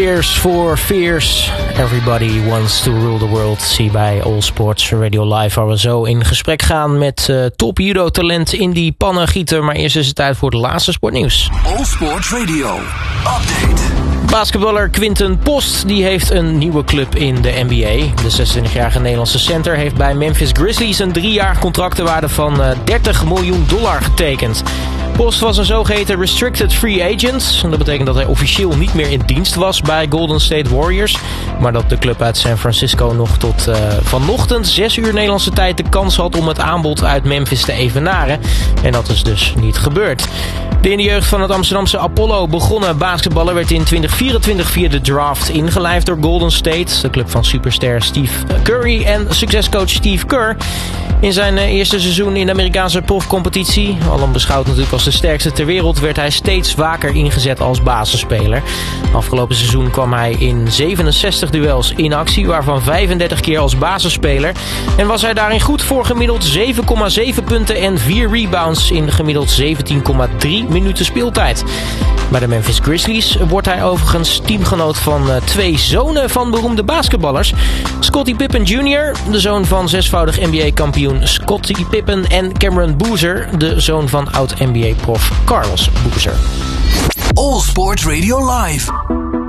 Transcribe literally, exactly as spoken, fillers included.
Tears for Fears. Everybody wants to rule the world. Zie bij All Sports Radio Live, waar we zo in gesprek gaan met uh, top judo-talent Indy Pannengieter. Maar eerst is het tijd voor het laatste sportnieuws. All Sports Radio Update. Basketballer Quinten Post die heeft een nieuwe club in de N B A. De zesentwintigjarige Nederlandse center heeft bij Memphis Grizzlies een driejarig contractenwaarde van uh, dertig miljoen dollar getekend. Post was een zogeheten restricted free agent. Dat betekent dat hij officieel niet meer in dienst was bij Golden State Warriors. Maar dat de club uit San Francisco nog tot uh, vanochtend zes uur Nederlandse tijd de kans had om het aanbod uit Memphis te evenaren. En dat is dus niet gebeurd. De in de jeugd van het Amsterdamse Apollo begonnen basketballer werd in twintig vierentwintig via de draft ingelijfd door Golden State. De club van superster Steve Curry en succescoach Steve Kerr. In zijn eerste seizoen in de Amerikaanse profcompetitie, alom beschouwd natuurlijk als de sterkste ter wereld, werd hij steeds vaker ingezet als basisspeler. Afgelopen seizoen kwam hij in zevenenzestig duels in actie, waarvan vijfendertig keer als basisspeler. En was hij daarin goed voor gemiddeld zeven komma zeven punten en vier rebounds in gemiddeld zeventien komma drie minuten speeltijd. Bij de Memphis Grizzlies wordt hij overigens teamgenoot van uh, twee zonen van beroemde basketballers. Scottie Pippen junior, de zoon van zesvoudig N B A-kampioen Scottie Pippen, en Cameron Boozer, de zoon van oud-N B A-prof Carlos Boozer. All Sports Radio Live.